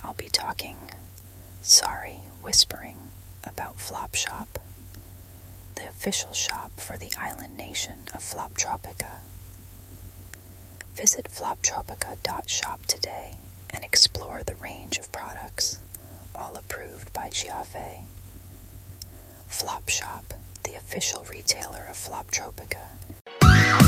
I'll be whispering about Flopshop, the official shop for the island nation of Floptropica. Visit floptropica.shop today and explore the range of products, all approved by Giave. Flopshop, the official retailer of Floptropica,